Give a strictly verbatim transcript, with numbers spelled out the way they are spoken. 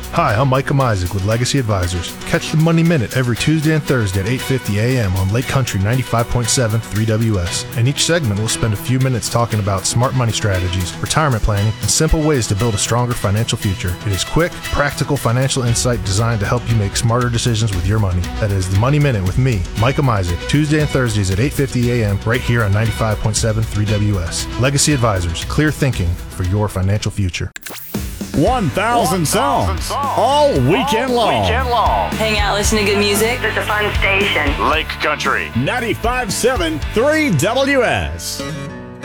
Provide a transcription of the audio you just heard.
Hi, I'm Micah Isaac with Legacy Advisors. Catch the Money Minute every Tuesday and Thursday at eight fifty a.m. on Lake Country ninety-five point seven three W S. In each segment, we'll spend a few minutes talking about smart money strategies, retirement planning, and simple ways to build a stronger financial future. It is quick, practical financial insight designed to help you make smarter decisions with your money. That is the Money Minute with me, Micah Isaac, Tuesday and Thursdays at eight fifty a.m. right here on ninety-five point seven three W S. Legacy Advisors, clear thinking for your financial future. one thousand songs, all weekend all long. Weekend long. Hang out, listen to good music. It's a fun station. Lake Country. ninety-five point seven three W S.